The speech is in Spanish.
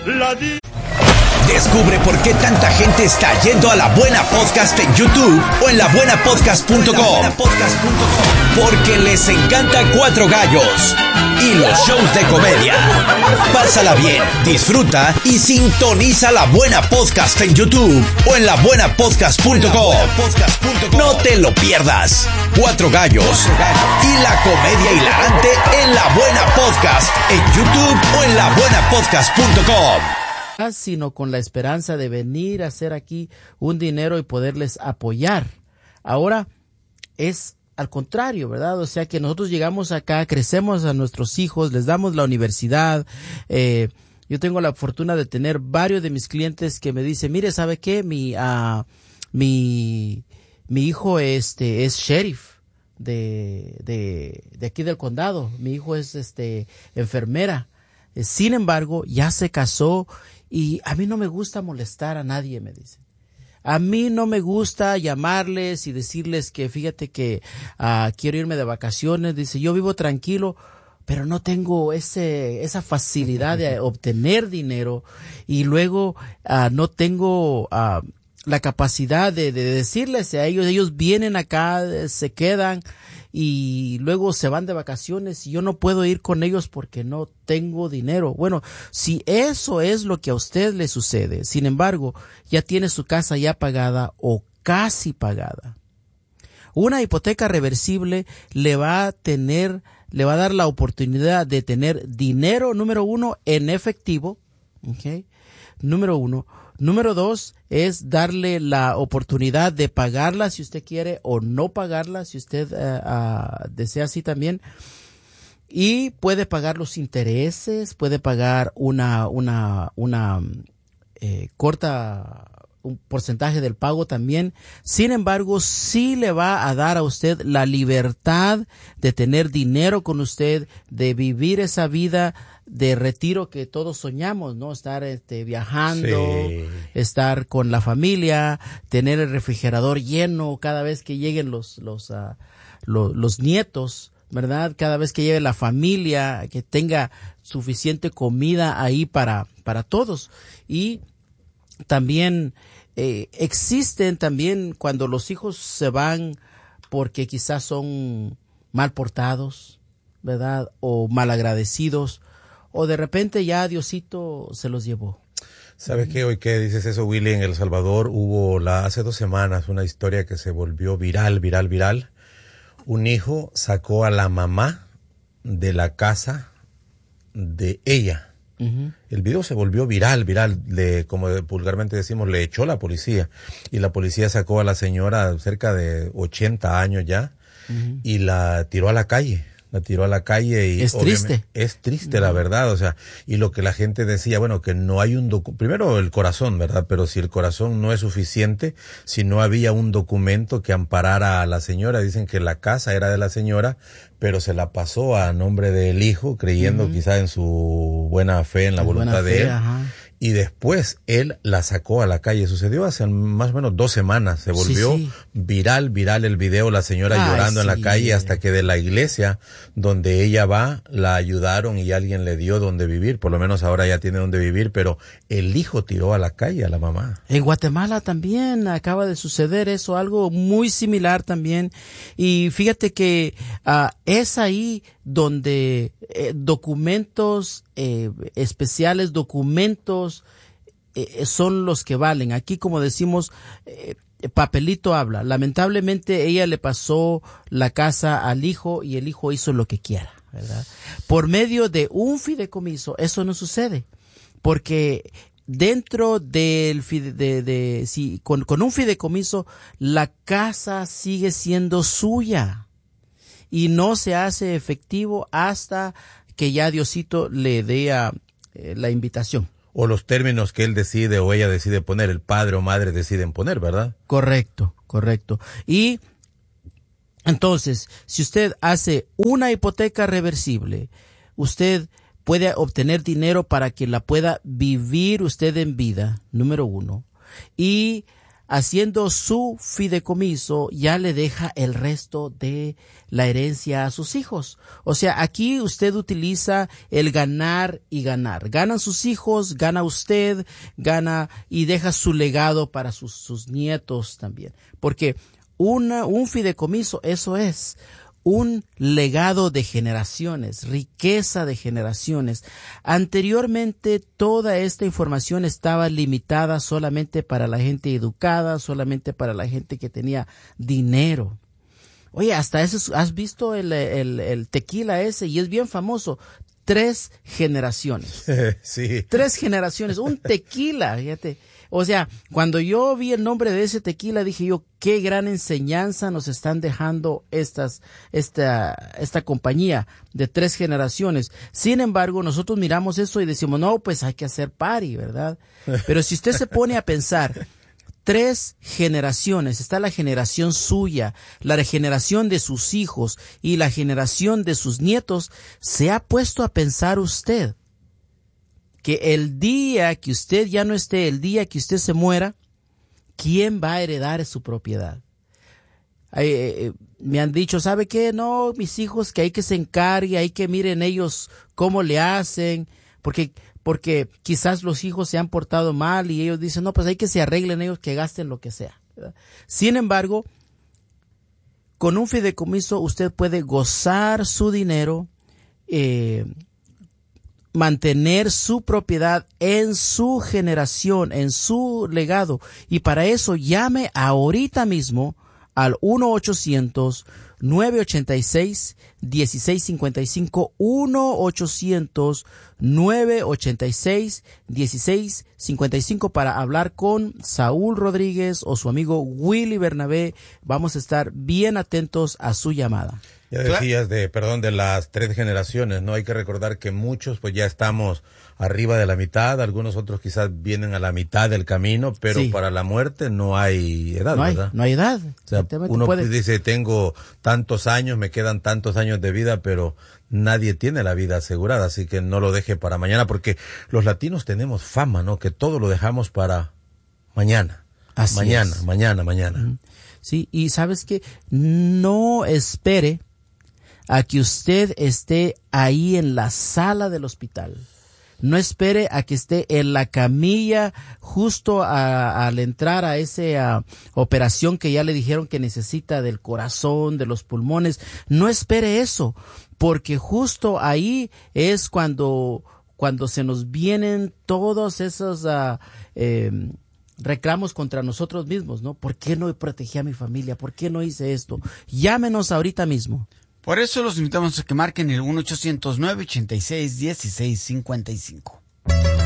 Descubre por qué tanta gente está yendo a La Buena Podcast en YouTube o en labuenapodcast.com. Porque les encanta Cuatro Gallos y los shows de comedia. Pásala bien, disfruta y sintoniza La Buena Podcast en YouTube o en labuenapodcast.com. No te lo pierdas. Cuatro Gallos y la comedia hilarante en La Buena Podcast en YouTube o en labuenapodcast.com. Sino con la esperanza de venir a hacer aquí un dinero y poderles apoyar. Ahora es al contrario, ¿verdad? O sea que nosotros llegamos acá, crecemos a nuestros hijos, les damos la universidad. Yo tengo la fortuna de tener varios de mis clientes que me dicen, mire, ¿sabe qué? Mi hijo es sheriff de aquí del condado. Mi hijo es enfermera. Sin embargo, ya se casó. Y a mí no me gusta molestar a nadie, me dicen. A mí no me gusta llamarles y decirles que fíjate que quiero irme de vacaciones. Dice, yo vivo tranquilo, pero no tengo esa facilidad de obtener dinero. Y luego no tengo la capacidad de decirles a ellos. Ellos vienen acá, se quedan y luego se van de vacaciones y yo no puedo ir con ellos porque no tengo dinero. Bueno, si eso es lo que a usted le sucede, sin embargo, ya tiene su casa ya pagada o casi pagada, una hipoteca reversible le va a dar la oportunidad de tener dinero, número uno, en efectivo, ¿okay? Número uno. Número dos es darle la oportunidad de pagarla si usted quiere o no pagarla si usted desea así también. Y puede pagar los intereses, puede pagar un porcentaje del pago también. Sin embargo, sí le va a dar a usted la libertad de tener dinero con usted, de vivir esa vida de retiro que todos soñamos, ¿no? Estar viajando, sí, estar con la familia, tener el refrigerador lleno cada vez que lleguen los nietos, ¿verdad? Cada vez que llegue la familia, que tenga suficiente comida ahí para todos. Y también existen también cuando los hijos se van porque quizás son mal portados, ¿verdad? O malagradecidos, o de repente ya Diosito se los llevó. ¿Sabes qué? Hoy que dices eso, Willy, en El Salvador hubo hace 2 semanas una historia que se volvió viral. Un hijo sacó a la mamá de la casa de ella. Uh-huh. El video se volvió viral, como vulgarmente decimos, le echó la policía. Y la policía sacó a la señora cerca de 80 años ya, uh-huh, y la tiró a la calle. Y es triste. Es triste, la verdad, o sea, y lo que la gente decía, bueno, que no hay primero el corazón, ¿verdad? Pero si el corazón no es suficiente, si no había un documento que amparara a la señora, dicen que la casa era de la señora, pero se la pasó a nombre del hijo, creyendo, uh-huh, quizá en su buena fe, en la voluntad de él. Ajá. Y después él la sacó a la calle. Sucedió hace más o menos 2 semanas. Se volvió viral el video, la señora llorando en la calle, hasta que de la iglesia donde ella va, la ayudaron y alguien le dio donde vivir. Por lo menos ahora ya tiene donde vivir, pero el hijo tiró a la calle a la mamá. En Guatemala también acaba de suceder eso, algo muy similar también. Y fíjate que es ahí donde documentos especiales, documentos son los que valen. Aquí, como decimos, papelito habla. Lamentablemente ella le pasó la casa al hijo y el hijo hizo lo que quiera, ¿verdad? Por medio de un fideicomiso eso no sucede, porque dentro del con un fideicomiso la casa sigue siendo suya y no se hace efectivo hasta que ya Diosito le dé la invitación. O los términos que él decide o ella decide poner, el padre o madre deciden poner, ¿verdad? Correcto. Y entonces, si usted hace una hipoteca reversible, usted puede obtener dinero para que la pueda vivir usted en vida, número uno. Y haciendo su fideicomiso, ya le deja el resto de la herencia a sus hijos. O sea, aquí usted utiliza el ganar y ganar. Ganan sus hijos, gana usted, gana y deja su legado para sus nietos también. Porque un fideicomiso, eso es un legado de generaciones, riqueza de generaciones. Anteriormente toda esta información estaba limitada solamente para la gente educada, solamente para la gente que tenía dinero. Oye, hasta eso, ¿has visto el tequila ese? Y es bien famoso. 3 generaciones. Sí. 3 generaciones, un tequila, fíjate. O sea, cuando yo vi el nombre de ese tequila, dije yo, qué gran enseñanza nos están dejando esta compañía de 3 generaciones. Sin embargo, nosotros miramos eso y decimos, no, pues hay que hacer party, ¿verdad? Pero si usted se pone a pensar, 3 generaciones, está la generación suya, la generación de sus hijos y la generación de sus nietos, ¿se ha puesto a pensar usted que el día que usted ya no esté, el día que usted se muera, quién va a heredar su propiedad? Me han dicho, ¿sabe qué? No, mis hijos, que hay que se encargue, hay que miren ellos cómo le hacen, porque quizás los hijos se han portado mal y ellos dicen, no, pues hay que se arreglen ellos, que gasten lo que sea, ¿verdad? Sin embargo, con un fideicomiso usted puede gozar su dinero, mantener su propiedad en su generación, en su legado. Y para eso llame ahorita mismo al 1-800-986-1655, 1-800-986-1655 para hablar con Saúl Rodríguez o su amigo Willy Bernabé. Vamos a estar bien atentos a su llamada. Ya decías de las 3 generaciones, ¿no? Hay que recordar que muchos pues ya estamos arriba de la mitad, algunos otros quizás vienen a la mitad del camino, pero sí, para la muerte no hay edad, ¿verdad? No hay edad. O sea, uno dice, tengo tantos años, me quedan tantos años de vida, pero nadie tiene la vida asegurada, así que no lo deje para mañana, porque los latinos tenemos fama, ¿no? Que todo lo dejamos para mañana. Así mañana, es. mañana. Sí, y ¿sabes qué? No espere a que usted esté ahí en la sala del hospital. No espere a que esté en la camilla justo al entrar a esa operación que ya le dijeron que necesita del corazón, de los pulmones. No espere eso, porque justo ahí es cuando se nos vienen todos esos reclamos contra nosotros mismos, ¿no? ¿Por qué no protegí a mi familia? ¿Por qué no hice esto? Llámenos ahorita mismo. Por eso los invitamos a que marquen el 1-800-986-1655.